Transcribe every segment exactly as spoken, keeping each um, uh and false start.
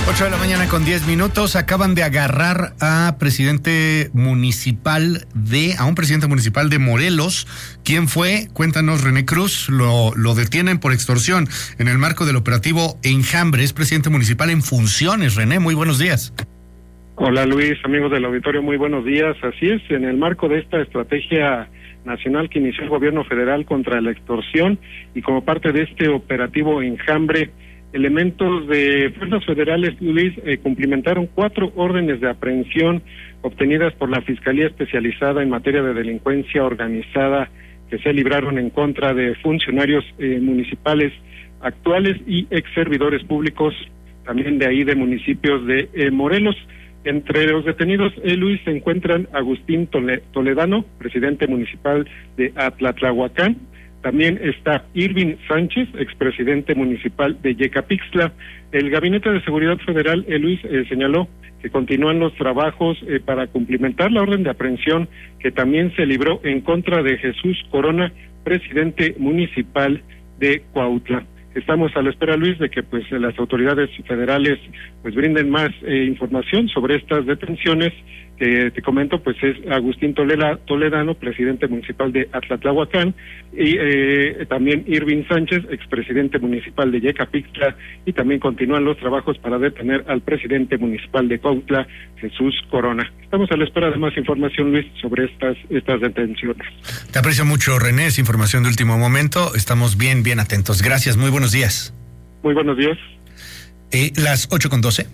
ocho de la mañana con diez minutos. Acaban de agarrar a presidente municipal de, a un presidente municipal de Morelos. ¿Quién fue? Cuéntanos, René Cruz. Lo, lo detienen por extorsión en el marco del operativo Enjambre. Es presidente municipal en funciones. René, muy buenos días. Hola Luis, amigos del auditorio, muy buenos días. Así es, en el marco de esta estrategia nacional que inició el gobierno federal contra la extorsión y como parte de este operativo Enjambre, elementos de fuerzas federales, Luis, eh, cumplimentaron cuatro órdenes de aprehensión obtenidas por la Fiscalía Especializada en materia de delincuencia organizada que se libraron en contra de funcionarios eh, municipales actuales y ex servidores públicos, también de ahí de municipios de eh, Morelos. Entre los detenidos, eh, Luis, se encuentran Agustín Toledano, presidente municipal de Atlatlahuacán. También está Irving Sánchez, expresidente municipal de Yecapixtla. El Gabinete de Seguridad Federal, eh, Luis, eh, señaló que continúan los trabajos eh, para cumplimentar la orden de aprehensión que también se libró en contra de Jesús Corona, presidente municipal de Cuautla. Estamos a la espera, Luis, de que pues las autoridades federales pues brinden más eh, información sobre estas detenciones que te comento, pues es Agustín Tolela, Toledano, presidente municipal de Atlatlahuacán, y eh, también Irving Sánchez, expresidente municipal de Yecapixtla, y también continúan los trabajos para detener al presidente municipal de Cuautla, Jesús Corona. Estamos a la espera de más información, Luis, sobre estas estas detenciones. Te aprecio mucho, René, es información de último momento, estamos bien, bien atentos. Gracias, muy buenos días. Muy buenos días. Eh, las ocho con doce.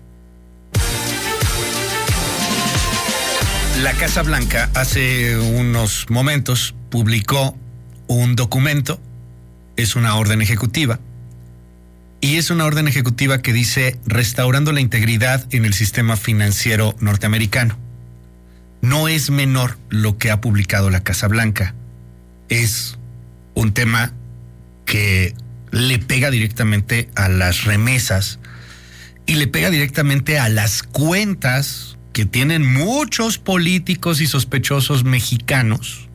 La Casa Blanca hace unos momentos publicó un documento, es una orden ejecutiva, y es una orden ejecutiva que dice restaurando la integridad en el sistema financiero norteamericano. No es menor lo que ha publicado la Casa Blanca, es un tema que le pega directamente a las remesas y le pega directamente a las cuentas que tienen muchos políticos y sospechosos mexicanos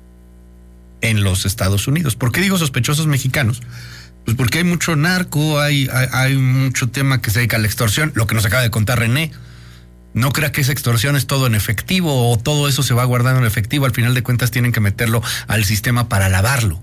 en los Estados Unidos. ¿Por qué digo sospechosos mexicanos? Pues porque hay mucho narco, hay, hay, hay mucho tema que se dedica a la extorsión, lo que nos acaba de contar René. No crea que esa extorsión es todo en efectivo o todo eso se va guardando en efectivo. Al final de cuentas tienen que meterlo al sistema para lavarlo.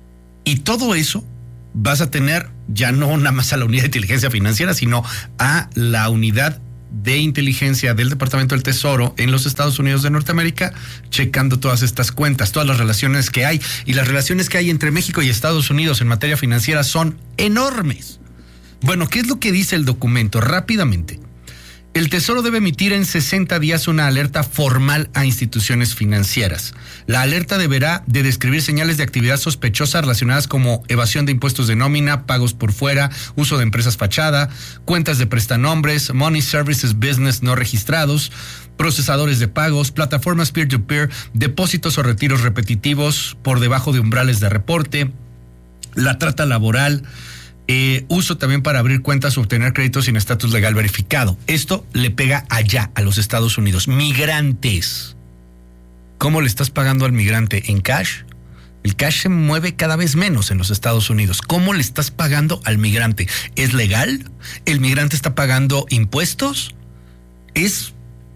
Y todo eso vas a tener ya no nada más a la unidad de inteligencia financiera, sino a la unidad de inteligencia del Departamento del Tesoro en los Estados Unidos de Norteamérica, checando todas estas cuentas, todas las relaciones que hay. Y las relaciones que hay entre México y Estados Unidos en materia financiera son enormes. Bueno, ¿qué es lo que dice el documento? Rápidamente. El Tesoro debe emitir en sesenta días una alerta formal a instituciones financieras. La alerta deberá de describir señales de actividad sospechosa relacionadas como evasión de impuestos de nómina, pagos por fuera, uso de empresas fachada, cuentas de prestanombres, money services business no registrados, procesadores de pagos, plataformas peer-to-peer, depósitos o retiros repetitivos por debajo de umbrales de reporte, la trata laboral, Eh, uso también para abrir cuentas o obtener créditos sin estatus legal verificado. Esto le pega allá, a los Estados Unidos. Migrantes. ¿Cómo le estás pagando al migrante? ¿En cash? El cash se mueve cada vez menos en los Estados Unidos. ¿Cómo le estás pagando al migrante? ¿Es legal? ¿El migrante está pagando impuestos? Es,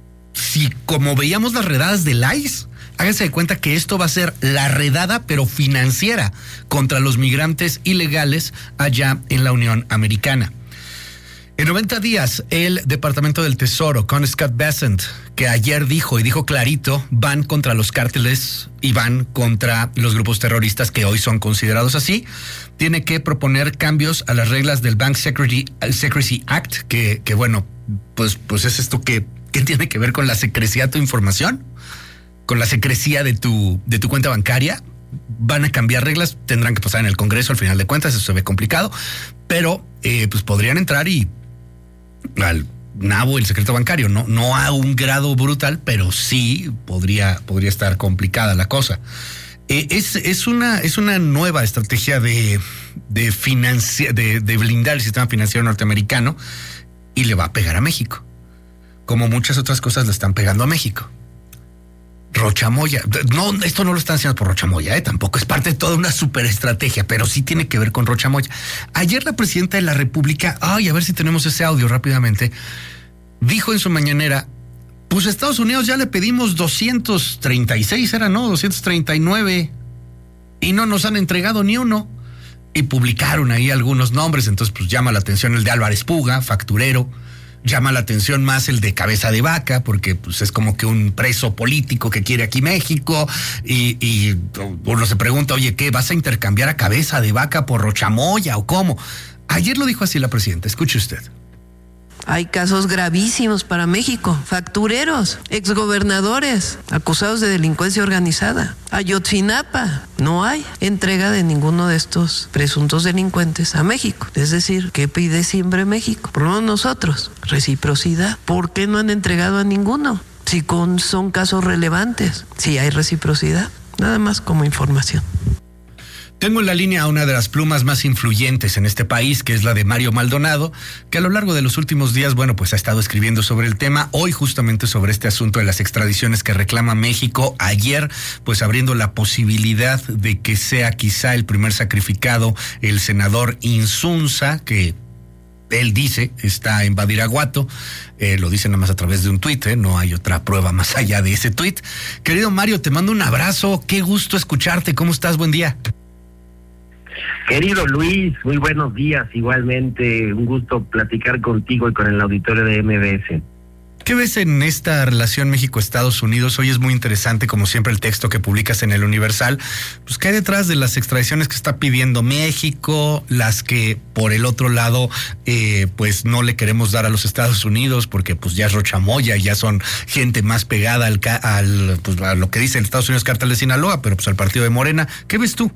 si como veíamos las redadas del I C E, háganse de cuenta que esto va a ser la redada, pero financiera, contra los migrantes ilegales allá en la Unión Americana. En noventa días, el Departamento del Tesoro, con Scott Bessent, que ayer dijo, y dijo clarito, van contra los cárteles y van contra los grupos terroristas que hoy son considerados así, tiene que proponer cambios a las reglas del Bank Security, Secrecy Act, que, que bueno, pues, pues es esto que, que tiene que ver con la secrecía de tu información, con la secrecía de tu, de tu cuenta bancaria. Van a cambiar reglas, tendrán que pasar en el Congreso al final de cuentas, eso se ve complicado, pero eh, pues podrían entrar y al nabo el secreto bancario, no, no a un grado brutal, pero sí podría, podría estar complicada la cosa. Eh, es, es, una, es una nueva estrategia de, de, financia, de, de blindar el sistema financiero norteamericano y le va a pegar a México, como muchas otras cosas le están pegando a México. Rocha Moya. No, esto no lo están haciendo por Rocha Moya, ¿eh? Tampoco es parte de toda una superestrategia, pero sí tiene que ver con Rocha Moya. Ayer la presidenta de la República, ay, a ver si tenemos ese audio rápidamente, dijo en su mañanera, pues a Estados Unidos ya le pedimos doscientos treinta y seis, era, ¿no? doscientos treinta y nueve, y no nos han entregado ni uno. Y publicaron ahí algunos nombres, entonces pues llama la atención el de Álvarez Puga, facturero. Llama la atención más el de Cabeza de Vaca, porque pues es como que un preso político que quiere aquí México, y, y uno se pregunta, oye, ¿qué? ¿Vas a intercambiar a Cabeza de Vaca por Rocha Moya o cómo? Ayer lo dijo así la presidenta, escuche usted. Hay casos gravísimos para México, factureros, exgobernadores, acusados de delincuencia organizada. Ayotzinapa, no hay entrega de ninguno de estos presuntos delincuentes a México. Es decir, ¿qué pide siempre México? Por lo menos nosotros, reciprocidad. ¿Por qué no han entregado a ninguno? Si con, son casos relevantes, si hay reciprocidad, nada más como información. Tengo en la línea a una de las plumas más influyentes en este país, que es la de Mario Maldonado, que a lo largo de los últimos días, bueno, pues ha estado escribiendo sobre el tema, hoy justamente sobre este asunto de las extradiciones que reclama México, ayer pues abriendo la posibilidad de que sea quizá el primer sacrificado el senador Insunza, que él dice está en Badiraguato, eh, lo dice nada más a través de un tuit, ¿eh? No hay otra prueba más allá de ese tuit. Querido Mario, te mando un abrazo, qué gusto escucharte, ¿cómo estás? Buen día. Querido Luis, muy buenos días, igualmente un gusto platicar contigo y con el auditorio de M B S. ¿Qué ves en esta relación México-Estados Unidos? Hoy es muy interesante, como siempre, el texto que publicas en el Universal. Pues, ¿qué hay detrás de las extradiciones que está pidiendo México? Las que, por el otro lado, eh, pues no le queremos dar a los Estados Unidos porque pues ya es Rocha Moya, ya son gente más pegada al, al pues, a lo que dice el Estados Unidos Cártel de Sinaloa, pero pues al partido de Morena. ¿Qué ves tú?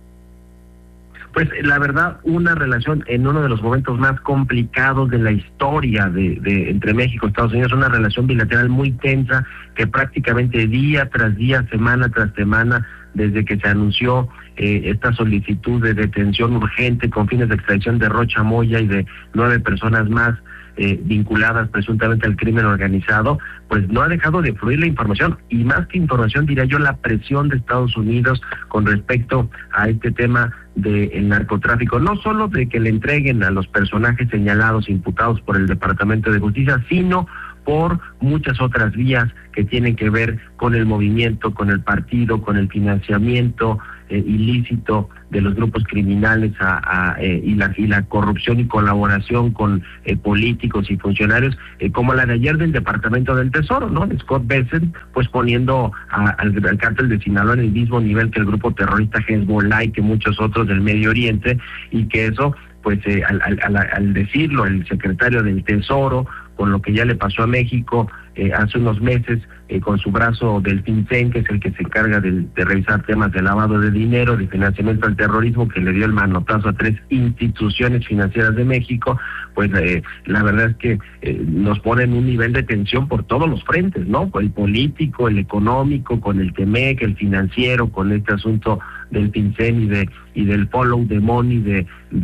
Pues la verdad, una relación en uno de los momentos más complicados de la historia de, de entre México y Estados Unidos, una relación bilateral muy tensa que prácticamente día tras día, semana tras semana, desde que se anunció eh, esta solicitud de detención urgente con fines de extradición de Rocha Moya y de nueve personas más eh, vinculadas presuntamente al crimen organizado, pues no ha dejado de fluir la información, y más que información diría yo la presión de Estados Unidos con respecto a este tema del narcotráfico, no solo de que le entreguen a los personajes señalados, imputados por el Departamento de Justicia, sino por muchas otras vías que tienen que ver con el movimiento, con el partido, con el financiamiento eh, ilícito de los grupos criminales a, a, eh, y, la, y la corrupción y colaboración con eh, políticos y funcionarios, eh, como la de ayer del Departamento del Tesoro, ¿no? Scott Bessent, pues poniendo a, al, al cártel de Sinaloa en el mismo nivel que el grupo terrorista Hezbollah y que muchos otros del Medio Oriente, y que eso, pues eh, al, al, al decirlo el secretario del Tesoro, con lo que ya le pasó a México eh, hace unos meses, eh, con su brazo del FinCEN, que es el que se encarga de, de revisar temas de lavado de dinero, de financiamiento al terrorismo, que le dio el manotazo a tres instituciones financieras de México, pues eh, la verdad es que eh, nos pone en un nivel de tensión por todos los frentes, ¿no? El político, el económico, con el Temec, el financiero, con este asunto del FinCEN y de y del follow the money, de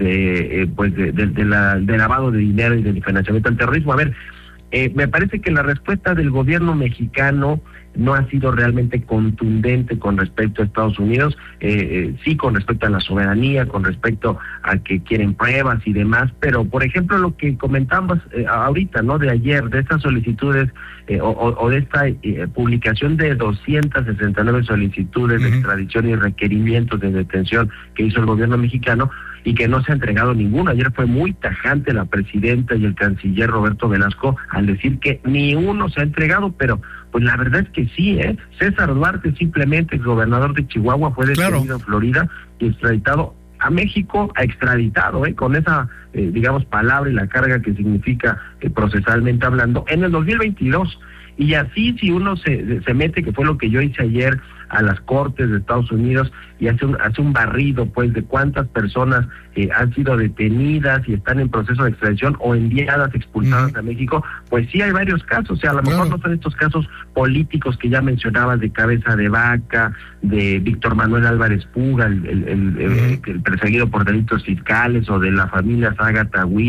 de eh, pues de, de, de la de lavado de dinero y del financiamiento al terrorismo. A ver, eh, me parece que la respuesta del gobierno mexicano no ha sido realmente contundente con respecto a Estados Unidos, eh, eh, sí con respecto a la soberanía, con respecto a que quieren pruebas y demás, pero por ejemplo lo que comentamos eh, ahorita, ¿no? De ayer, de estas solicitudes eh, o, o de esta eh, publicación de doscientas sesenta y nueve solicitudes uh-huh. de extradición y requerimientos de detención que hizo el gobierno mexicano y que no se ha entregado ninguno. Ayer fue muy tajante la presidenta y el canciller Roberto Velasco al decir que ni uno se ha entregado, pero pues la verdad es que sí, ¿eh? César Duarte, simplemente el gobernador de Chihuahua, fue detenido claro. en Florida y extraditado a México, ha extraditado, ¿eh? Con esa, eh, digamos, palabra y la carga que significa eh, procesalmente hablando, en el dos mil veintidós. Y así, si uno se, se mete, que fue lo que yo hice ayer, a las cortes de Estados Unidos y hace un, hace un barrido, pues, de cuántas personas eh, han sido detenidas y están en proceso de extradición o enviadas, expulsadas uh-huh. a México, pues sí hay varios casos. O sea, a lo mejor claro. no son estos casos políticos que ya mencionabas de Cabeza de Vaca, de Víctor Manuel Álvarez Puga, el, el, el, uh-huh. el, el perseguido por delitos fiscales, o de la familia Saga Tawil,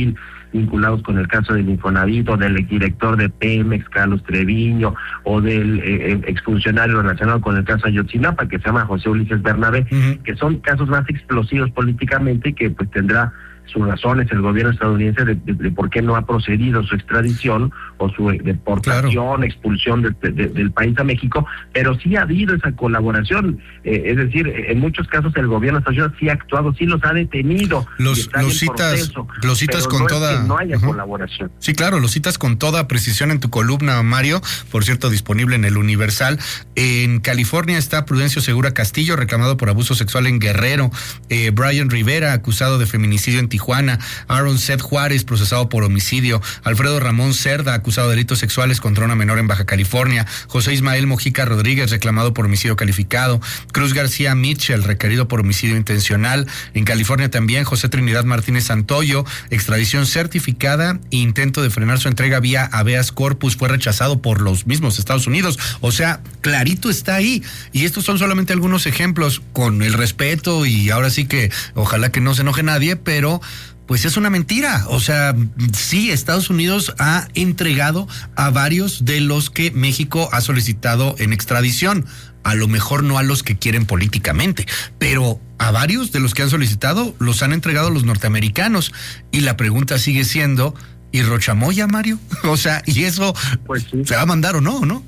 vinculados con el caso del Infonavit, o del director de Pemex, Carlos Treviño, o del eh, exfuncionario relacionado con el caso Ayotzinapa, que se llama José Ulises Bernabé, uh-huh. que son casos más explosivos políticamente, que pues tendrá sus razones el gobierno estadounidense de, de, de por qué no ha procedido su extradición o su deportación, claro. expulsión de, de, de, del país a México, pero sí ha habido esa colaboración, eh, es decir, en muchos casos el gobierno estadounidense sí ha actuado, sí los ha detenido. Los, los citas, proceso, los citas con no toda... Es que no haya uh-huh. colaboración. Sí, claro, los citas con toda precisión en tu columna, Mario, por cierto, disponible en el Universal. En California está Prudencio Segura Castillo, reclamado por abuso sexual en Guerrero, eh, Brian Rivera, acusado de feminicidio en Tijuana, Aaron Seth Juárez, procesado por homicidio, Alfredo Ramón Cerda, acusado de delitos sexuales contra una menor en Baja California, José Ismael Mojica Rodríguez, reclamado por homicidio calificado, Cruz García Mitchell, requerido por homicidio intencional. En California también José Trinidad Martínez Santoyo, extradición certificada e intento de frenar su entrega vía habeas corpus, fue rechazado por los mismos Estados Unidos. O sea, clarito está ahí. Y estos son solamente algunos ejemplos, con el respeto, y ahora sí que ojalá que no se enoje nadie, pero pues es una mentira. O sea, sí, Estados Unidos ha entregado a varios de los que México ha solicitado en extradición. A lo mejor no a los que quieren políticamente, pero a varios de los que han solicitado los han entregado los norteamericanos. Y la pregunta sigue siendo, ¿y Rochamoya, Mario? O sea, ¿y eso pues sí. se va a mandar o no, no?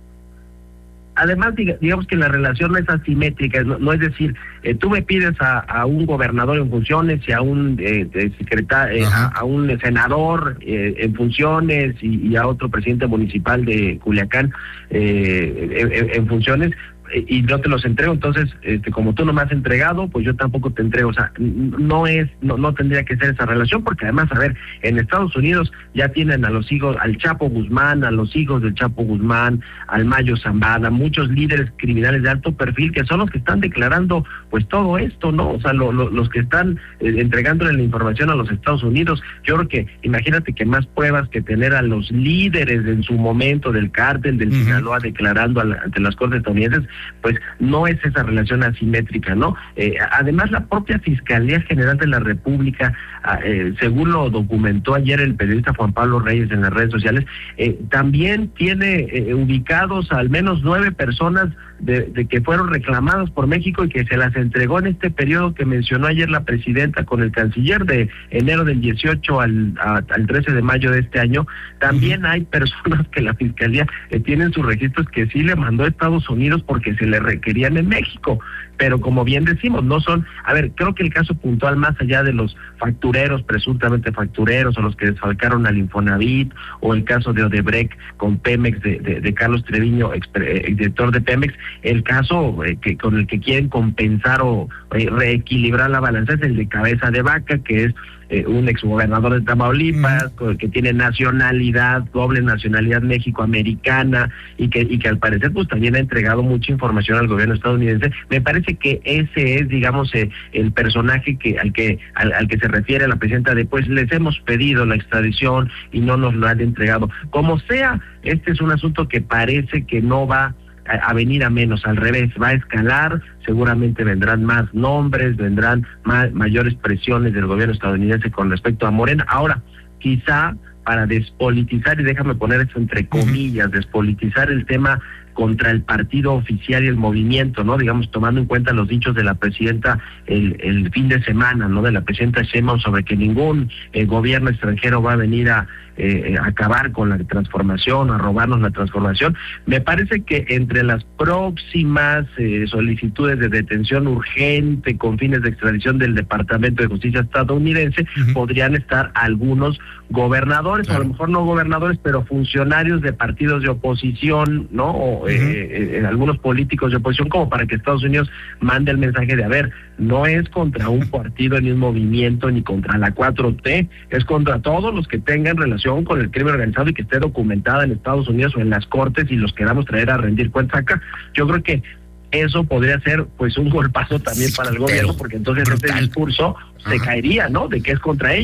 Además, digamos que la relación no es asimétrica, no, no es decir, eh, tú me pides a, a un gobernador en funciones y a un eh, secretario, eh, a, a un senador eh, en funciones y, y a otro presidente municipal de Culiacán eh, en, en funciones, y no te los entrego, entonces este, como tú no me has entregado, pues yo tampoco te entrego. O sea, no es, no, no tendría que ser esa relación, porque además, a ver, en Estados Unidos ya tienen a los hijos, al Chapo Guzmán, a los hijos del Chapo Guzmán, al Mayo Zambada, muchos líderes criminales de alto perfil que son los que están declarando pues todo esto, ¿no? O sea, lo, lo, los que están eh, entregándole la información a los Estados Unidos. Yo creo que, imagínate que más pruebas que tener a los líderes en su momento del cártel del uh-huh. Sinaloa declarando a la, ante las cortes estadounidenses, pues no es esa relación asimétrica, ¿no? Eh, además, la propia Fiscalía General de la República, eh, según lo documentó ayer el periodista Juan Pablo Reyes en las redes sociales, eh, también tiene eh, ubicados a al menos nueve personas de, de que fueron reclamadas por México y que se las entregó en este periodo que mencionó ayer la presidenta con el canciller, de enero del dieciocho al, a, al trece de mayo de este año. También hay personas que la Fiscalía eh, tiene en sus registros que sí le mandó a Estados Unidos porque se le requerían en México, pero como bien decimos, no son, a ver, creo que el caso puntual, más allá de los factureros, presuntamente factureros, o los que desfalcaron al Infonavit, o el caso de Odebrecht con Pemex, de, de, de Carlos Treviño, ex, ex director de Pemex, el caso eh, que con el que quieren compensar o eh, reequilibrar la balanza es el de Cabeza de Vaca, que es eh, un exgobernador de Tamaulipas, mm. que tiene nacionalidad, doble nacionalidad mexicoamericana, y que y que al parecer pues también ha entregado mucha información al gobierno estadounidense. Me parece que ese es, digamos, eh, el personaje que al que al, al que se refiere la presidenta de, pues les hemos pedido la extradición y no nos lo han entregado. Como sea, este es un asunto que parece que no va a venir a menos, al revés, va a escalar, seguramente vendrán más nombres, vendrán más, mayores presiones del gobierno estadounidense con respecto a Morena. Ahora, quizá para despolitizar, y déjame poner eso entre comillas, despolitizar el tema contra el partido oficial y el movimiento, ¿no? Digamos, tomando en cuenta los dichos de la presidenta el, el fin de semana, ¿no? De la presidenta Sheinbaum sobre que ningún eh, gobierno extranjero va a venir a eh, acabar con la transformación, a robarnos la transformación. Me parece que entre las próximas eh, solicitudes de detención urgente con fines de extradición del Departamento de Justicia estadounidense uh-huh. podrían estar algunos gobernadores, claro. o a lo mejor no gobernadores, pero funcionarios de partidos de oposición, ¿no? O eh, uh-huh. eh, algunos políticos de oposición, como para que Estados Unidos mande el mensaje de, a ver, no es contra un partido ni un movimiento ni contra la cuatro T, es contra todos los que tengan relación con el crimen organizado y que esté documentada en Estados Unidos o en las cortes y los queramos traer a rendir cuentas acá. Yo creo que eso podría ser pues un golpazo también para el gobierno, porque entonces brutal. Este discurso Ajá. se caería, ¿no? De que es contra ellos.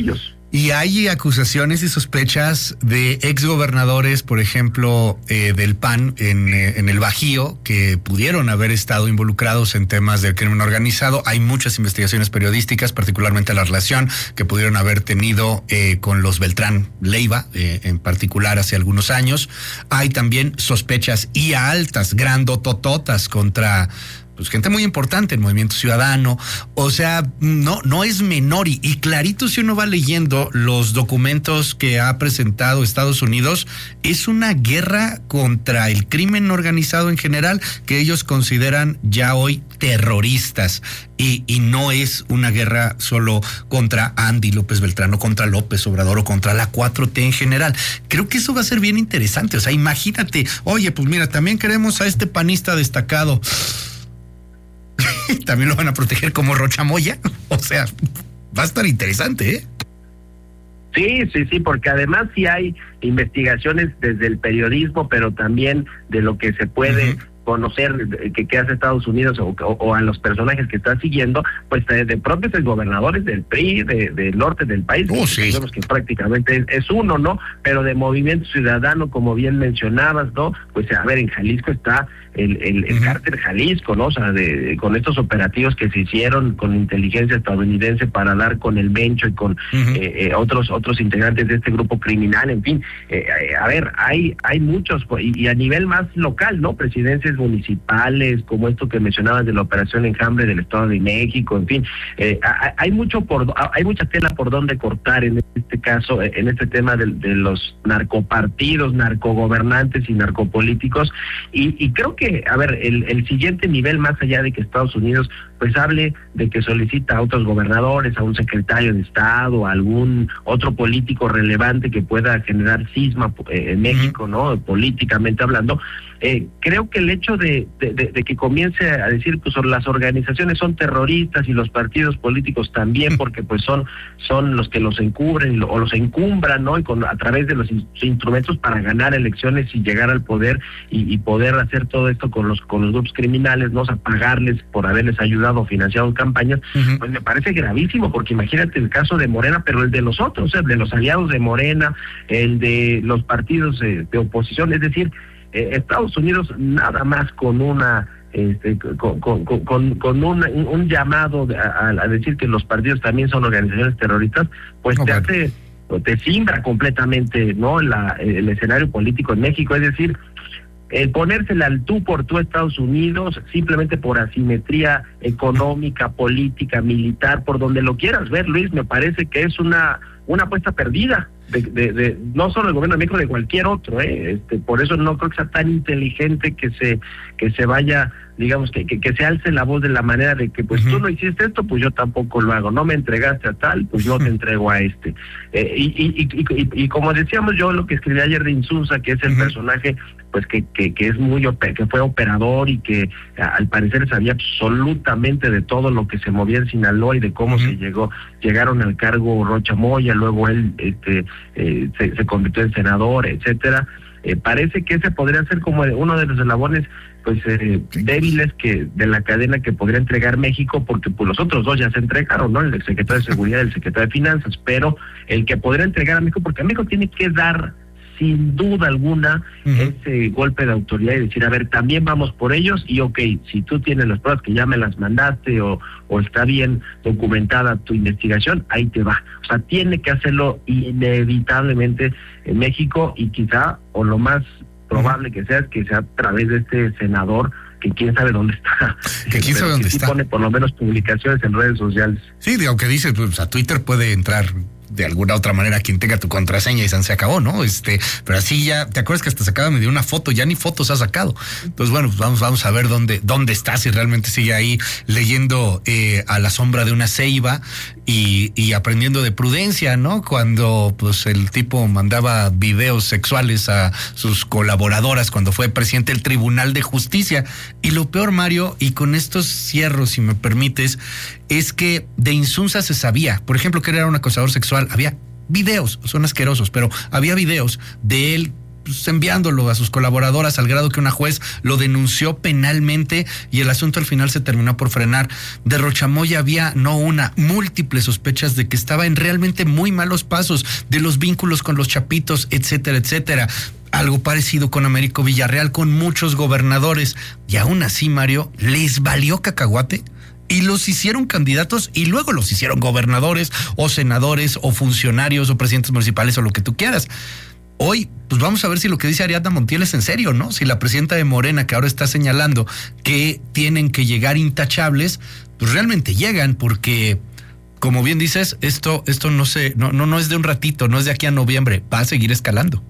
Y hay acusaciones y sospechas de exgobernadores, por ejemplo, eh, del P A N en, eh, en el Bajío, que pudieron haber estado involucrados en temas del crimen organizado. Hay muchas investigaciones periodísticas, particularmente la relación que pudieron haber tenido eh, con los Beltrán Leiva, eh, en particular hace algunos años. Hay también sospechas y altas, grandotototas contra pues gente muy importante, el Movimiento Ciudadano. O sea, no, no es menor. Y, y clarito, si uno va leyendo los documentos que ha presentado Estados Unidos, es una guerra contra el crimen organizado en general, que ellos consideran ya hoy terroristas. Y, y no es una guerra solo contra Andy López Beltrán, o contra López Obrador, o contra la cuatro T en general. Creo que eso va a ser bien interesante. O sea, imagínate, oye, pues mira, también queremos a este panista destacado. También lo van a proteger como Rocha Moya. O sea, va a estar interesante, ¿eh? Sí, sí, sí, porque además sí hay investigaciones desde el periodismo, pero también de lo que se puede uh-huh. conocer que, que hace Estados Unidos o, o, o a los personajes que están siguiendo, pues de, de pronto es gobernadores del P R I, de, del norte del país, oh, sí. sabemos que prácticamente es, es uno, ¿no? Pero de Movimiento Ciudadano, como bien mencionabas, ¿no? Pues a ver, en Jalisco está el, el, el uh-huh. cártel Jalisco, ¿no? O sea, de, de, con estos operativos que se hicieron con inteligencia estadounidense para dar con el Mencho y con uh-huh. eh, eh, otros otros integrantes de este grupo criminal, en fin, eh, eh, a ver, hay hay muchos, y, y a nivel más local, ¿no? Presidencias municipales, como esto que mencionabas de la operación Enjambre del Estado de México, en fin, eh, hay mucho por hay mucha tela por donde cortar en este caso, en este tema de, de los narcopartidos, narcogobernantes y narcopolíticos, y, y creo que, a ver, el, el siguiente nivel, más allá de que Estados Unidos pues hable de que solicita a otros gobernadores, a un secretario de Estado, a algún otro político relevante que pueda generar cisma eh, en México, uh-huh. ¿no? Políticamente hablando, eh, creo que el hecho de, de, de, de que comience a decir que pues, las organizaciones son terroristas y los partidos políticos también, porque pues son son los que los encubren o los encumbran, ¿no? Y con, a través de los in- instrumentos para ganar elecciones y llegar al poder y, y poder hacer todo esto con los con los grupos criminales, ¿no? O sea, pagarles por haberles ayudado o financiado campañas, uh-huh. pues me parece gravísimo, porque imagínate el caso de Morena, pero el de los otros, o sea, el de los aliados de Morena, el de los partidos eh, de oposición, es decir, eh, Estados Unidos nada más con una Este, con, con, con, con un, un llamado a, a decir que los partidos también son organizaciones terroristas, pues okay. te hace, te simbra completamente, ¿no? La, el escenario político en México, es decir, el ponérsela al tú por tú a Estados Unidos, simplemente por asimetría económica, política, militar, por donde lo quieras ver, Luis, me parece que es una, una apuesta perdida. De, de, de no solo el gobierno de México, de cualquier otro, eh, este, por eso no creo que sea tan inteligente que se que se vaya, digamos, que, que, que se alce la voz de la manera de que pues uh-huh. tú no hiciste esto, pues yo tampoco lo hago, no me entregaste a tal, pues yo te entrego a este, eh, y, y, y, y, y como decíamos yo, lo que escribí ayer de Insunza, que es el uh-huh. personaje pues que, que, que es muy que fue operador y que al parecer sabía absolutamente de todo lo que se movía en Sinaloa y de cómo uh-huh. se llegó, llegaron al cargo Rocha Moya, luego él este eh, se, se convirtió en senador, etcétera. Eh, parece que ese podría ser como uno de los eslabones pues eh, débiles que de la cadena que podría entregar México, porque pues los otros dos ya se entregaron, ¿no? El secretario de Seguridad y el secretario de Finanzas, pero el que podría entregar a México, porque a México tiene que dar sin duda alguna uh-huh. ese golpe de autoridad y decir, a ver, también vamos por ellos, y ok, si tú tienes las pruebas que ya me las mandaste o, o está bien documentada tu investigación, ahí te va. O sea, tiene que hacerlo inevitablemente en México, y quizá, o lo más probable uh-huh. que sea, es que sea a través de este senador, que quién sabe dónde está. Que quién sabe dónde que sí está. Pone por lo menos publicaciones en redes sociales. Sí, aunque dice, pues a Twitter puede entrar de alguna otra manera quien tenga tu contraseña y se acabó, ¿no? Este, pero así ya, ¿te acuerdas que hasta se acaba de una foto? Ya ni fotos ha sacado. Entonces, bueno, pues vamos, vamos a ver dónde, dónde está, si realmente sigue ahí leyendo eh, a la sombra de una ceiba y, y aprendiendo de prudencia, ¿no? Cuando pues el tipo mandaba videos sexuales a sus colaboradoras cuando fue presidente del Tribunal de Justicia. Y lo peor, Mario, y con estos cierro, si me permites, es que de Insunza se sabía, por ejemplo, que era un acosador sexual. Había videos, son asquerosos, pero había videos de él pues, enviándolo a sus colaboradoras al grado que una juez lo denunció penalmente y el asunto al final se terminó por frenar. De Rocha Moya había no una, múltiples sospechas de que estaba en realmente muy malos pasos, de los vínculos con los chapitos, etcétera, etcétera. Algo parecido con Américo Villarreal, con muchos gobernadores. Y aún así, Mario, les valió cacahuate y los hicieron candidatos y luego los hicieron gobernadores o senadores o funcionarios o presidentes municipales o lo que tú quieras. Hoy, pues vamos a ver si lo que dice Ariadna Montiel es en serio, ¿no? Si la presidenta de Morena, que ahora está señalando que tienen que llegar intachables, pues realmente llegan, porque, como bien dices, esto, esto no se, no, no, no es de un ratito, no es de aquí a noviembre, va a seguir escalando.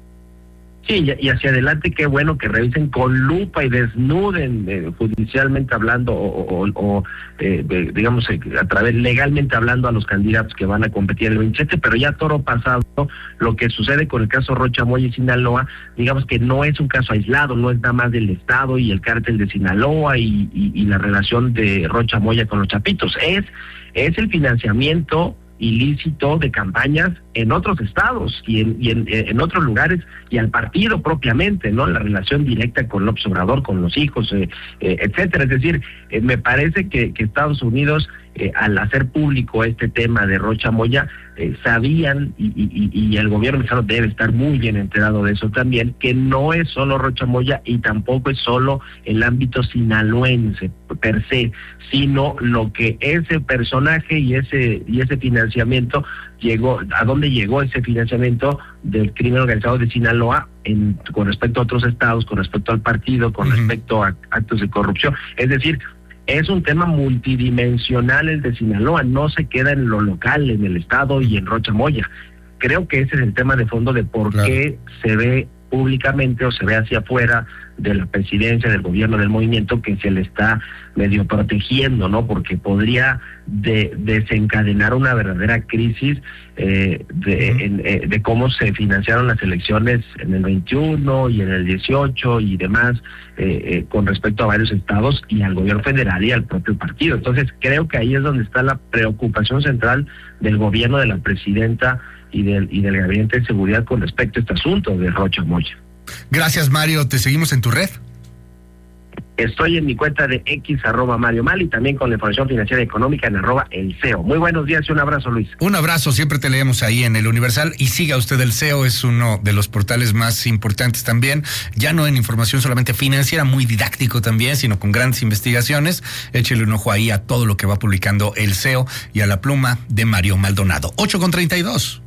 Sí, y hacia adelante, qué bueno que revisen con lupa y desnuden eh, judicialmente hablando o, o, o eh, de, digamos, eh, a través legalmente hablando a los candidatos que van a competir el veintisiete, pero ya toro pasado, lo que sucede con el caso Rocha Moya y Sinaloa, digamos que no es un caso aislado, no es nada más del Estado y el cártel de Sinaloa y, y, y la relación de Rocha Moya con los chapitos, es, es el financiamiento ilícito de campañas en otros estados y en, y en, en otros lugares y al partido propiamente, ¿no? La relación directa con López Obrador, con los hijos, eh, eh, etcétera. Es decir, eh, me parece que, que Estados Unidos, eh, al hacer público este tema de Rocha Moya, eh, sabían, y, y, y el gobierno mexicano debe estar muy bien enterado de eso también, que no es solo Rocha Moya y tampoco es solo el ámbito sinaloense per se, sino lo que ese personaje y ese y ese financiamiento llegó, a dónde llegó ese financiamiento del crimen organizado de Sinaloa en, con respecto a otros estados, con respecto al partido, con uh-huh. respecto a actos de corrupción. Es decir, es un tema multidimensional el de Sinaloa, no se queda en lo local, en el estado y en Rocha Moya. Creo que ese es el tema de fondo de por claro. qué se ve públicamente o se ve hacia afuera de la presidencia, del gobierno, del movimiento, que se le está medio protegiendo, ¿no? Porque podría de, desencadenar una verdadera crisis eh, de, uh-huh. en, eh, de cómo se financiaron las elecciones en el veintiuno y en el dieciocho y demás, eh, eh, con respecto a varios estados y al gobierno federal y al propio partido. Entonces creo que ahí es donde está la preocupación central del gobierno, de la presidenta y del, y del Gabinete de Seguridad con respecto a este asunto de Rocha Moya. Gracias, Mario. ¿Te seguimos en tu red? Estoy en mi cuenta de X, arroba Mario Mal, y también con la información financiera y económica en arroba el C E O. Muy buenos días y un abrazo, Luis. Un abrazo, siempre te leemos ahí en el Universal, y siga usted el C E O, es uno de los portales más importantes también, ya no en información solamente financiera, muy didáctico también, sino con grandes investigaciones. Échele un ojo ahí a todo lo que va publicando el C E O y a la pluma de Mario Maldonado. ocho con treinta y dos.